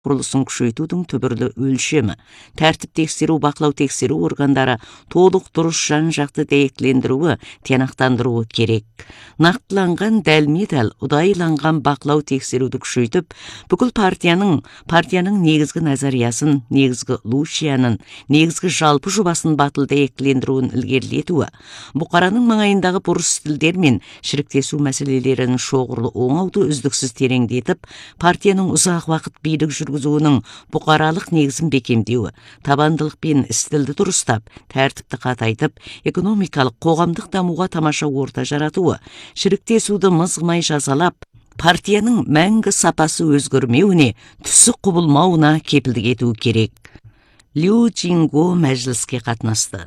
құрылысын күшейтудің түбірлі өлшемі. Тәртіп тексеру, бақылау тексеру органдары толық дұрыс жан-жақты дәйектілендіруі, тиянақтандыруы керек. Нақтыланған дәлме-дәл ұдайыланған бақылау тексеруді күшейтіп, бүкіл партияның негізгі назариясын, негізгі лучиянын, негізгі жалпы жобасын батыл дәйектілендіруін ілгерілетуі, бұқараның маңайындағы бұрыс стілдер мен шіріктесу мәселелерін шоғырлы оңауды үздіксіз тереңдетіп, партияның ұзақ уақыт билік жүргізуінің бұқаралық негізін бекемдеуі, табандылық пен стілді дұрыстап, тәртіпті қатайтып, экономикалық қоғамдық дамуға тамаша орта жаратуы, шіріктесуді мызғымай жазалап, партияның мәңгі сапасы өзгермеуіне, түсі құбылмауына кепілдік ету керек. Лю Чинго мәжіліске қатынасты.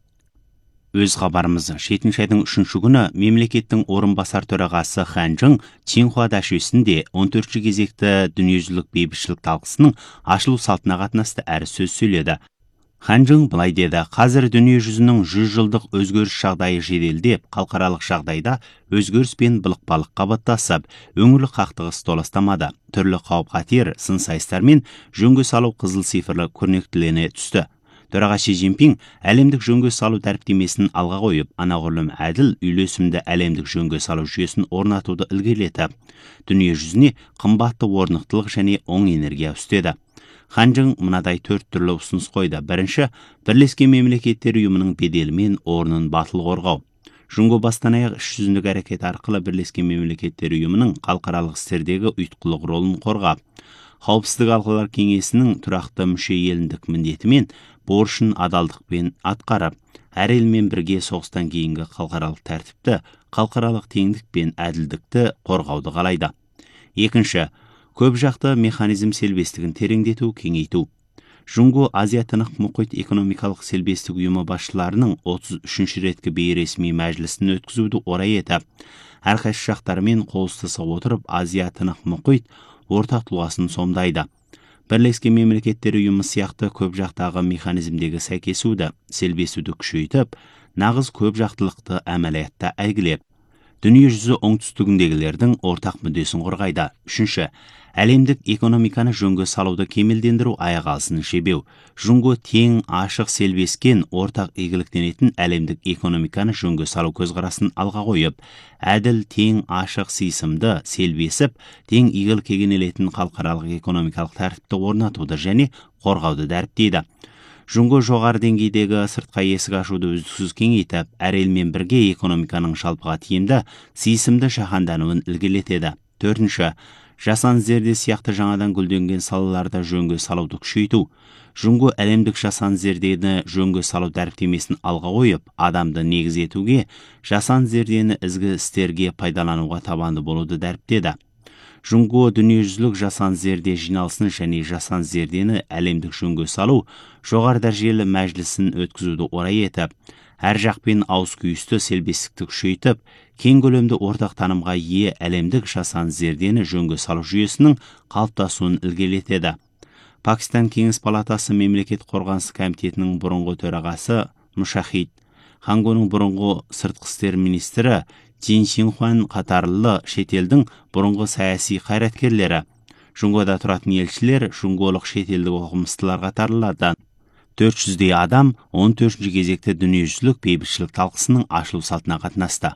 Өз хабарымыз 7 айдың 3 күні мемлекеттің орынбасар төрағасы Хан Чжың Цинхуа дашесінде 14 кезекті дүниежүзілік бейбітшілік талқысының ашылу салтына қатынасты әрі сөз сөйледі. Хан Чжың былай деді: қазір дүние жүзінің 100 жылдық өзгеріс жағдайы жеделдеп, халықаралық жағдайда өзгеріс пен былық-балық қабаттасып, өңірлік қақтығыс толастамады. Түрлі қауіп-қатер, сын-сайыстар мен жөнге салу қызыл цифрлы көрнектілене түсті. Төраға Ши Цзиньпин әлемдік жөнге салу дәріптемесін алға қойып, анағұрлым әділ, үйлесімді әлемдік жөнге салу жүйесін орнатуды ілгерілетіп, дүние жүзіне қымбатты орнықтылық және оң энергия үстеді. Хан Чжың мынадай 4 түрлі ұсыныс қойды. Бірінші, Бірлескен Мемлекеттер ұйымының беделі мен орнын батыл қорғау. Жұңго бастан аяқ іс жүзіндік әрекет арқылы Бірлескен Мемлекеттер ұйымының халықаралық істердегі ұйытқылық ролын қорғап, Қауіпсіздік алқалар кеңесінің тұрақты мүше еліндік міндетімен борышын адалдықпен атқарып, әр елмен бірге соғыстан кейінгі халықаралық тәртіпті, халықаралық теңдік пен әділдікті қорғауды қалайды. Екінші, көп жақты механизм селбестігін тереңдету, кеңейту. Жұңго Азия-Тынық мұхит экономикалық селбестік ұйымы басшыларының 33-ші реткі бейресми мәжілісін өткізуді орай етіп, әрқайсы жақтарымен қол ұстаса отырып Азия-Тынық мұхит ортақ тұлғасын сомдайды. Бірлескен Мемлекеттер ұйымы сияқты көп жақтағы механизмдегі сәйкесуді, селбесуді күшейтіп, нағыз көп жақтылықты әмәлиятта әйгілеп, дүние жүзі оңтүстігіндегілердің ортақ мүддесін қорғайды. Үшінші, әлемдік экономиканы жөнге салуды кемелдендіру, аяқ алысын жебеу. Жұңго тең, ашық, селбескен, ортақ игіліктенетін әлемдік экономиканы жөнге салу көзқарасын алға қойып, әділ, тең, ашық, сыйсымды, селбесіп, тең игілік кегенелетін халықаралық экономикалық тәртіпті орнатуды және қорғауды дәріптейді. Жұңго жоғары деңгейдегі сыртқа есік ашуды үздіксіз кеңейтіп, әр елмен бірге экономиканың жалпыға тиімді, сыйсымды жаһандануын ілгерілетеді. Төртінші, жасанды зерде сияқты жаңадан гүлденген салаларда жөнге салуды күшейту. Жұңго әлемдік жасанды зердені жөнге салу дәріптемесін алға қойып, адамды негіз етуге, жасанды зердені ізгі істерге пайдалануға табанды болуды дәріптеді. Жұңго дүниежүзілік жасанды зерде жиналысын және жасанды зердені әлемдік жөнге салу жоғары дәрежелі мәжілісін өткізуді орай етіп, әр жақпен ауыз күйісті селбестікті күшейтіп, кең көлемді ортақ танымға ие әлемдік жасанды зердені жөнге салу жүйесінің қалыптасуын ілгерілетеді. Пакистан Кеңес палатасы мемлекет қорғаныс комитетінің бұрынғы төрағасы Мушахид, Хангоның бұрынғы сыртқы істер министрі Цин Синхуан қатарлы шетелдің бұрынғы саяси қайраткерлері, Жұңғода тұратын елшілер, жұңголық шетелдік оқымыстылар қатарлыдан 400-дей адам 14-ші кезекті дүниежүзілік бейбітшілік талқысының ашылу салтына қатынасты.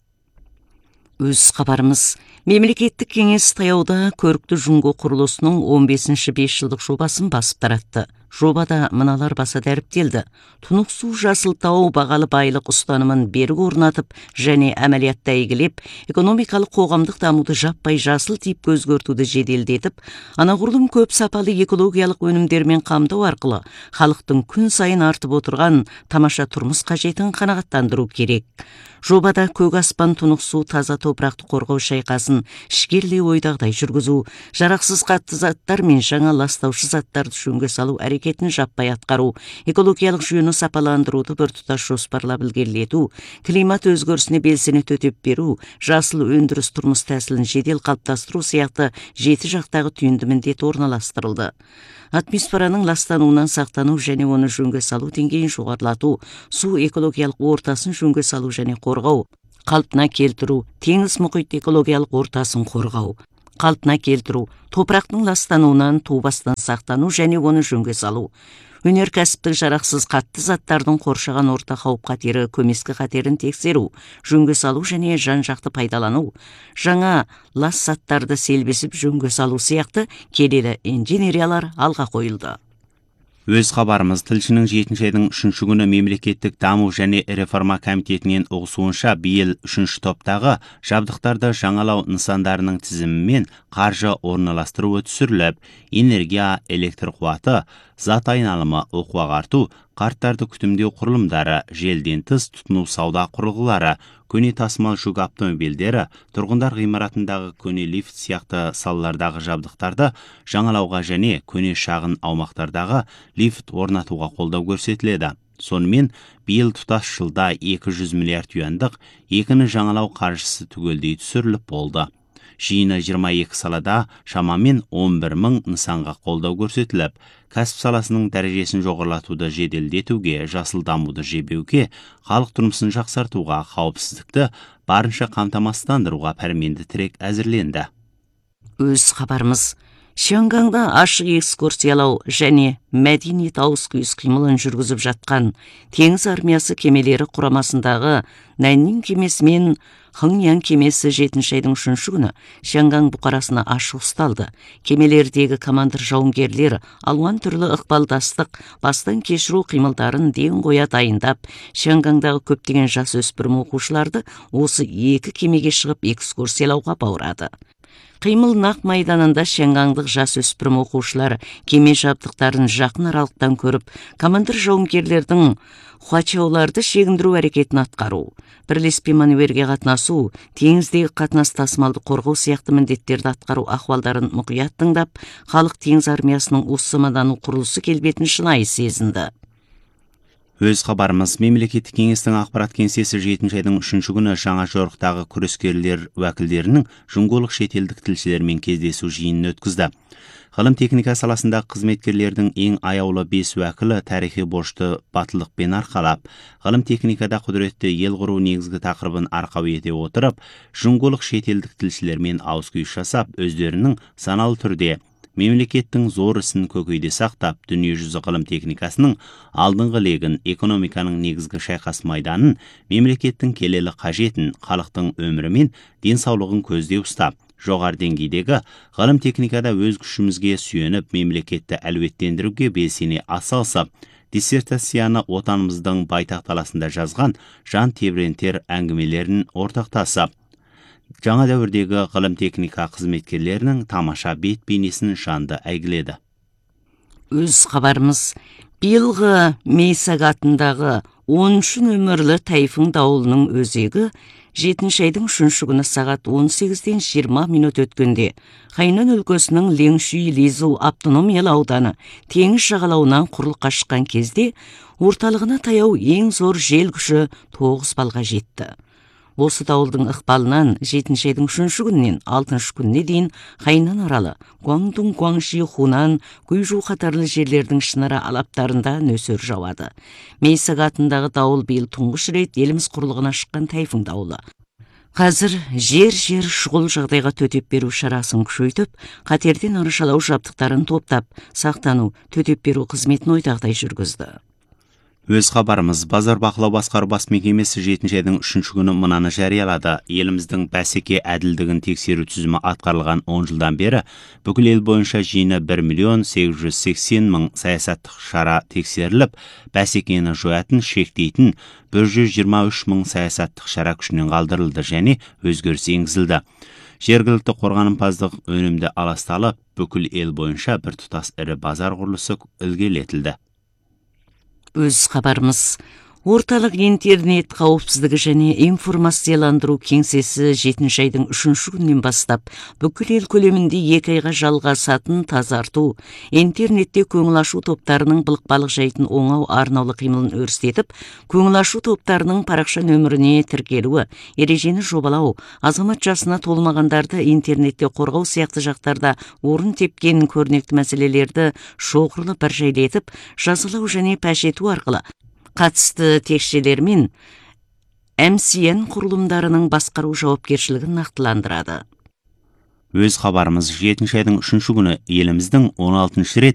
Өз хабарымыз. Мемлекеттік кеңес таяуда көрікті Жұңго құрылысының 15-ші 5 жылдық жобасын басып таратты. Жобада мыналар баса дәріптелді. Тұнық су жасыл тау бағалы байлық ұстанымын берік орнатып және әмәлиятта игілеп, экономикалық қоғамдық дамуды жаппай жасыл типке өзгертуді жеделдетіп, анағұрлым көп сапалы экологиялық өнімдермен қамту арқылы халықтың күн сайын артып отырған тамаша тұрмыс қажетін қанағаттандыру керек. Жобада көк аспан, тұнық су, таза топырақты қорғау шайқасын ішкерлей ойдағдай жүргізу, жарақсыз қатты заттар мен жаңа ластаушы заттарды жөнге салу әрекетін жаппай атқару, экологиялық жүйені сапаландыруды біртұтас жоспарлап ілгерілету, климат өзгерісіне белсене төтеп беру, жасыл өндіріс тұрмыс тәсілін жедел қалыптастыру сияқты 7 жақтағы түйінді міндет орналастырылды. Атмосфераның ластануынан сақтану және оны жөнге салу деңгейін жоғарылату, су экологиялық ортасын жөнге салу және қорғау, қалпына келтіру, теңіз мұхит экологиялық ортасын қорғау, қалпына келтіру, топырақтың ластануынан ту бастан сақтану және оны жөнге салу. Өнеркәсіптік жарақсыз қатты заттардың қоршаған орта қауіп-қатері, көмескі қатерін тексеру, жөнге салу және жан-жақты пайдалану, жаңа лас заттарды селбесіп жөнге салу сияқты келелі инженериялар алға қойылды. Өз хабарымыз тілшінің 7 айдың 3 күні мемлекеттік даму және реформа комитетінен ұғысуынша биыл 3 топтағы жабдықтарды жаңалау нысандарының тізімімен қаржы орналастыруы түсіріліп, энергия, электр қуаты, зат айналымы, оқу ағарту, қарттарды күтімдеу құрылымдары, желден тыс тұтыну сауда құрылғылары, көне тасымал жүк автомобильдері, тұрғындар ғимаратындағы көне лифт сияқты салалардағы жабдықтарды жаңалауға және көне шағын аумақтардағы лифт орнатуға қолдау көрсетіледі. Сонымен, биыл тұтас жылда 200 миллиард юандық екіні жаңалау қаржысы түгелдей түсіріліп болды. Жиыны 22 салада шамамен 11 мың нысанға қолдау көрсетіліп, кәсіп саласының дәрежесін жоғарлатуды жеделдетуге, жасыл дамуды жебеуге, халық тұрмысын жақсартуға, қауіпсіздікті барынша қамтамасыздандыруға пәрменді тірек әзірленді. Өз хабарымыз Шангаңда ашық экскурсиялау және мәдениет ауыс-күйіс қимылын жүргізіп жатқан теңіз армиясы кемелері құрамасындағы Наннин кемесі мен Хыңян кемесі 7 айдың 3 күні Шангаң бұқарасына ашық ұсталды. Кемелердегі командир жауынгерлер алуан түрлі ықпалдастық, бастан кешіру қимылдарын ден қоя дайындап, Шангаңдағы көптеген жас өспірім оқушыларды осы 2 кемеге шығып экскурсиялауға баурады. Қимыл нақ майданында Шангаңдық жас өспірім оқушылар кеме жабдықтарын жақын аралықтан көріп, командир жауынгерлердің хуачауларды шегіндіру әрекетін атқару, бірлеспе маневерге қатынасу, теңіздегі қатынас тасымалды қорғау сияқты міндеттерді атқару ахуалдарын мұқият тыңдап, халық теңіз армиясының осы мадану құрылысы келбетін шынайы сезінді. Өз хабарымыз мемлекеттік кеңестің ақпарат кеңсесі 7 айдың 3 күні жаңа жорықтағы күрескерлер уәкілдерінің жүңголық шетелдік тілшілермен кездесу жиынын өткізді. Ғылым техника саласында қызметкерлердің ең аяулы 5 уәкілі тарихи борышты батылдықпен арқалап, ғылым техникада құдіретті ел құру негізгі тақырыбын арқау ете отырып, жүңголық шетелдік тілшілермен ауыз-күйіс жасап, өздерінің саналы түрде мемлекеттің зор ісін көкейде сақтап, дүниежүзі ғылым техникасының алдыңғы легін, экономиканың негізгі шайқас майданын, мемлекеттің келелі қажетін, халықтың өмірі мен денсаулығын көзде ұстап, жоғары деңгейдегі ғылым техникада өз күшімізге сүйеніп, мемлекетті әлеуеттендіруге белсене атсалысып, диссертацияны отанымыздың байтақ даласында жазған жан тебірентер әңгімелерін ортақтасып, жаңа дәуірдегі ғылым техника қызметкерлерінің тамаша бет бейнесін шанды әйгіледі. Өз хабарымыз биылғы Мейсак атындағы 13 нөмірлі тайфун дауылының өзегі 7 айдың 3 күні сағат 18-ден 20 минут өткенде Хайнан өлкесінің Леншүй Лизу автономиялы ауданы теңіз жағалауынан құрлыққа шыққан кезде орталығына таяу ең зор жел күші 9 балға жетті. Осы дауылдың ықпалынан 7 айдың 3 күннен 6 күнне дейін Хайнан аралы, Гуандун, Гуаңши, Хунан, Гуйжу қатарлы жерлердің шынара алаптарында нөсер жауады. Мейсак атындағы дауыл биыл тұңғыш рет еліміз құрлығына шыққан тайфун дауылы. Қазір жер шұғыл жағдайға төтеп беру шарасын күшейтіп, қатерден арашалау жабдықтарын топтап, сақтану, төтеп беру қызметін ойдағыдай жүргізді. Өз хабарымыз базар бақылау басқару бас мекемесі 7 айдың 3 күні мынаны жариялады. Еліміздің бәсеке әділдігін тексеру тізімі атқарылған 10 жылдан бері бүкіл ел бойынша жиыны 1.880.000 саясаттық шара тексеріліп, бәсекені жоятын, шектейтін 123.000 саясаттық шара күшінен қалдырылды және өзгеріс енгізілді. Жергілікті қорғанымпаздық өнімді аласталып, бүкіл ел бойынша бір тұтас ірі базар құрылысы ілгерілетілді. Өз хабарымыз Орталық интернет қауіпсіздігі және информацияландыру кеңсесі 7 айдың 3 күннен бастап бүкіл ел көлемінде 2 айға жалғасатын тазарту, интернетте көңіл ашу топтарының былықпалық жайтын оңау арнаулы қимылын өрістетіп, көңіл ашу топтарының парақша нөміріне тіркелуі, ережені жобалау, азамат жасына толмағандарды интернетте қорғау сияқты жақтарда орын тепкен көрнекті мәселелерді шоғырлы бір жайлетіп, жазалау және паш ету арқылы қатысты текшелермен MCN құрылымдарының басқару жауапкершілігін нақтыландырады. Өз хабарымыз 7 айдың 3 күні еліміздің 16 рет